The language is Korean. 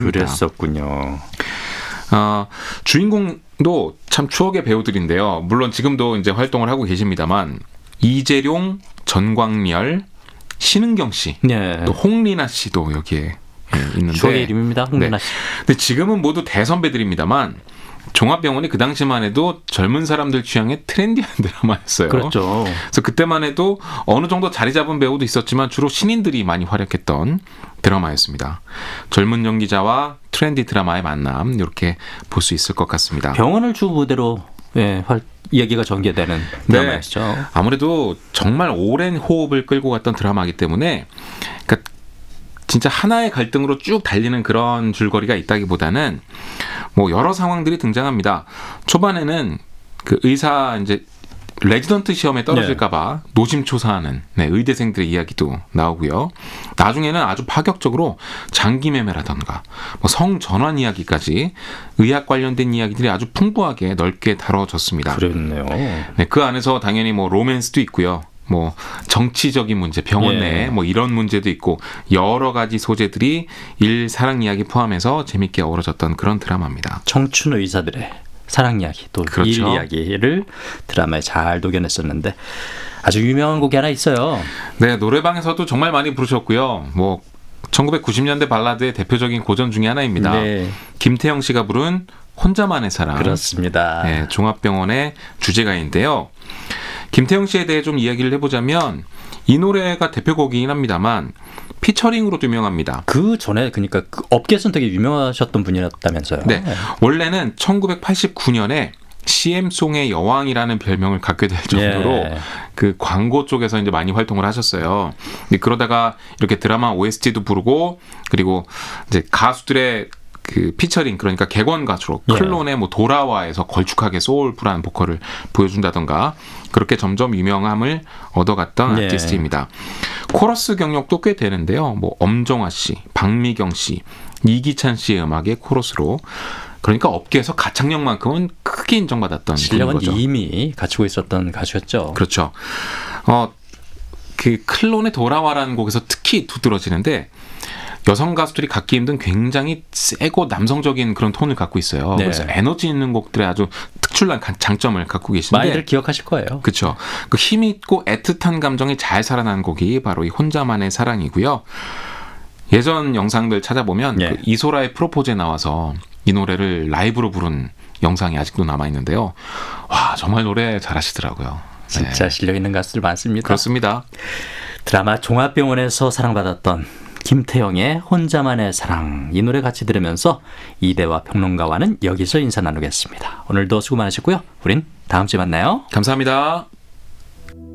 그랬었군요. 주인공도 참 추억의 배우들인데요. 물론 지금도 이제 활동을 하고 계십니다만 이재룡, 전광렬, 신은경 씨, 네. 또 홍리나 씨도 여기에 있는데 추억의 이름입니다. 홍리나 씨. 근데 지금은 모두 대선배들입니다만 종합병원이 그 당시만 해도 젊은 사람들 취향의 트렌디한 드라마였어요. 그렇죠. 그래서 그때만 해도 어느 정도 자리 잡은 배우도 있었지만 주로 신인들이 많이 활약했던 드라마였습니다. 젊은 연기자와 트렌디 드라마의 만남 이렇게 볼 수 있을 것 같습니다. 병원을 주 무대로 이야기가 전개되는 드라마였죠. 네, 아무래도 정말 오랜 호흡을 끌고 갔던 드라마이기 때문에 그러니까 진짜 하나의 갈등으로 쭉 달리는 그런 줄거리가 있다기보다는 뭐 여러 상황들이 등장합니다. 초반에는 그 의사 이제 레지던트 시험에 떨어질까봐 노심초사하는 의대생들의 이야기도 나오고요. 나중에는 아주 파격적으로 장기 매매라던가 뭐 성전환 이야기까지 의학 관련된 이야기들이 아주 풍부하게 넓게 다뤄졌습니다. 그랬네요. 네, 그 안에서 당연히 뭐 로맨스도 있고요. 뭐 정치적인 문제, 병원 내에 뭐 이런 문제도 있고 여러 가지 소재들이 사랑 이야기 포함해서 재밌게 어우러졌던 그런 드라마입니다. 청춘 의사들의 사랑 이야기 또 그렇죠. 일 이야기를 드라마에 잘 녹여냈었는데 아주 유명한 곡이 하나 있어요. 네, 노래방에서도 정말 많이 부르셨고요. 뭐 1990년대 발라드의 대표적인 고전 중에 하나입니다. 네. 김태형 씨가 부른 혼자만의 사랑. 그렇습니다. 네, 종합병원의 주제가인데요. 김태형 씨에 대해 좀 이야기를 해보자면 이 노래가 대표곡이긴 합니다만 피처링으로도 유명합니다. 그 전에 그러니까 그 업계에서는 되게 유명하셨던 분이었다면서요. 네, 원래는 1989년에 CM송의 여왕이라는 별명을 갖게 될 정도로 그 광고 쪽에서 이제 많이 활동을 하셨어요. 근데 그러다가 이렇게 드라마 OST도 부르고 그리고 이제 가수들의 그 피처링 그러니까 객원 가수로 클론의 뭐 돌아와에서 걸쭉하게 소울풀한 보컬을 보여준다던가 그렇게 점점 유명함을 얻어갔던 아티스트입니다. 코러스 경력도 꽤 되는데요. 뭐 엄정화 씨, 박미경 씨, 이기찬 씨의 음악의 코러스로 그러니까 업계에서 가창력만큼은 크게 인정받았던 실력은 거죠. 이미 갖추고 있었던 가수였죠. 그렇죠. 그 클론의 돌아와라는 곡에서 특히 두드러지는데 여성 가수들이 갖기 힘든 굉장히 세고 남성적인 그런 톤을 갖고 있어요. 네. 그래서 에너지 있는 곡들의 아주 특출난 장점을 갖고 계신데 많이들 기억하실 거예요. 그렇죠. 그 힘 있고 애틋한 감정이 잘 살아난 곡이 바로 이 혼자만의 사랑이고요. 예전 영상들 찾아보면 그 이소라의 프로포즈에 나와서 이 노래를 라이브로 부른 영상이 아직도 남아있는데요. 와, 정말 노래 잘하시더라고요. 진짜 실력 있는 가수들 많습니다. 그렇습니다. 드라마 종합병원에서 사랑받았던 김태형의 혼자만의 사랑, 이 노래 같이 들으면서 이대화 평론가와는 여기서 인사 나누겠습니다. 오늘도 수고 많으셨고요. 우린 다음 주에 만나요. 감사합니다.